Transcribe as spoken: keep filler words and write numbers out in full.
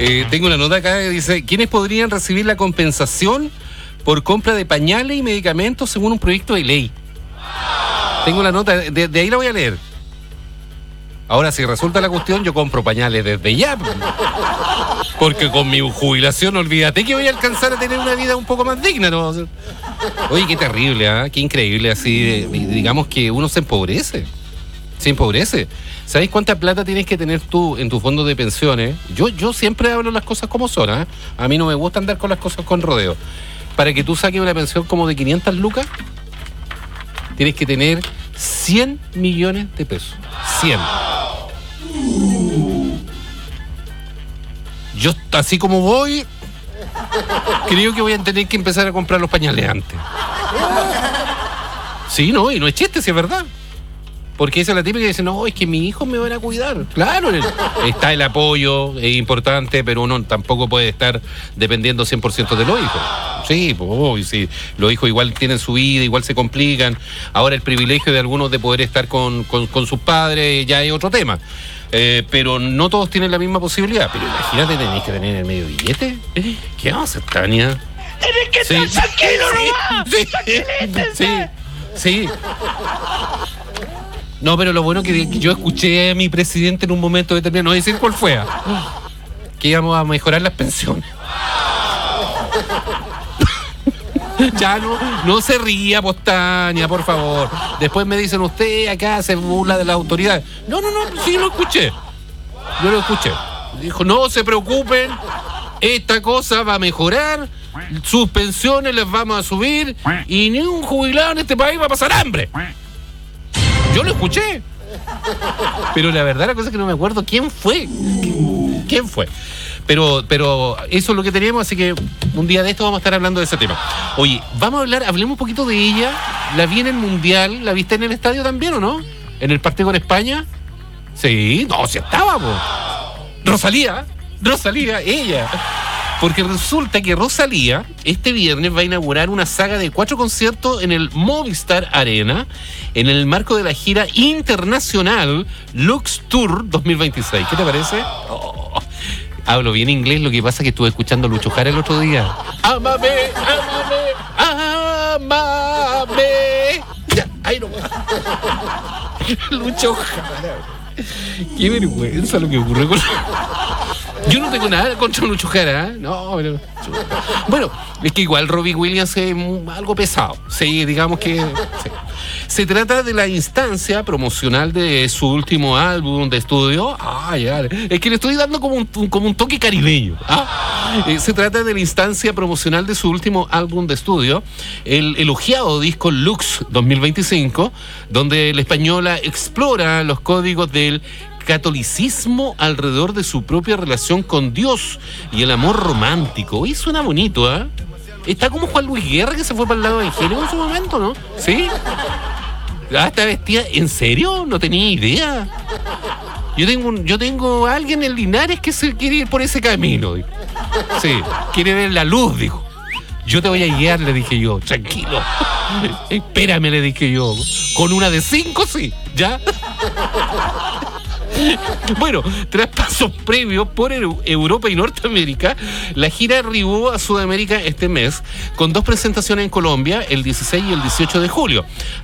Eh, tengo una nota acá que dice: ¿quiénes podrían recibir la compensación por compra de pañales y medicamentos según un proyecto de ley? Tengo la nota, de, de ahí la voy a leer. Ahora, si resulta la cuestión, yo compro pañales desde ya. Porque con mi jubilación, olvídate que voy a alcanzar a tener una vida un poco más digna, ¿no? Oye, qué terrible, ¿eh? Qué increíble, así, digamos que uno se empobrece. Se empobrece. ¿Sabes cuánta plata tienes que tener tú en tu fondo de pensiones? Yo, yo siempre hablo las cosas como son, ¿eh? A mí no me gusta andar con las cosas con rodeo. Para que tú saques una pensión como de quinientas lucas, tienes que tener cien millones de pesos. cien. Yo, así como voy, creo que voy a tener que empezar a comprar los pañales antes. Sí, no, y no es chiste, si es verdad. Porque esa es la típica que dice, no, es que mis hijos me van a cuidar. Claro, está el apoyo, es importante, pero uno tampoco puede estar dependiendo cien por ciento de los hijos. Sí, pues, sí, los hijos igual tienen su vida, igual se complican. Ahora el privilegio de algunos de poder estar con, con, con sus padres ya es otro tema. Eh, pero no todos tienen la misma posibilidad. Pero imagínate, tenéis que tener el medio billete. ¿Qué vamos a hacer, Tania? Tenés que sí, estar tranquilo nomás. Sí, sí, sí. No, pero lo bueno que yo escuché a mi presidente en un momento determinado, no voy a decir cuál fue, que íbamos a mejorar las pensiones. Ya no, no se ría, Postania, por favor. Después me dicen, usted acá se burla de las autoridades. No, no, no, sí lo escuché. Yo lo escuché. Dijo, no se preocupen, esta cosa va a mejorar, sus pensiones les vamos a subir y ni un jubilado en este país va a pasar hambre. Yo lo escuché. Pero la verdad la cosa es que no me acuerdo quién fue. ¿Quién fue? Pero, pero eso es lo que teníamos, así que un día de esto vamos a estar hablando de ese tema. Oye, vamos a hablar, hablemos un poquito de ella. La vi en el Mundial, ¿la viste en el estadio también o no? ¿En el partido con España? Sí, no, sí estaba, po. Rosalía, Rosalía, ella. Porque resulta que Rosalía este viernes va a inaugurar una saga de cuatro conciertos en el Movistar Arena en el marco de la gira internacional Lux Tour dos mil veintiséis. ¿Qué te parece? Oh, hablo bien inglés, lo que pasa es que estuve escuchando a Lucho Jara el otro día. ¡Ámame, ámame, ámame! Ya, ahí no va. Lucho Jara. Qué vergüenza lo que ocurrió con... Yo no tengo nada contra Lucho Jara, ¿eh? No, pero... Bueno, es que igual Robbie Williams es algo pesado. Sí, digamos que... Sí. Se trata de la instancia promocional de su último álbum de estudio. Ah, ya. Es que le estoy dando como un, como un toque caribeño. ¿Ah? Eh, se trata de la instancia promocional de su último álbum de estudio, el elogiado disco Lux dos mil veinticinco, donde la española explora los códigos del catolicismo alrededor de su propia relación con Dios y el amor romántico. Oye, suena bonito, ¿eh? Está como Juan Luis Guerra, que se fue para el lado evangélico en su momento, ¿no? ¿Sí? Ah, está vestida. ¿En serio? No tenía idea. Yo tengo, un, yo tengo a alguien en Linares que se quiere ir por ese camino. Dijo. Sí, quiere ver la luz, dijo. Yo te voy a guiar, le dije yo. Tranquilo. Espérame, le dije yo. Con una de cinco, sí. ¿Ya? Bueno, tras pasos previos por Europa y Norteamérica, la gira arribó a Sudamérica este mes con dos presentaciones en Colombia, el dieciséis y el dieciocho de julio.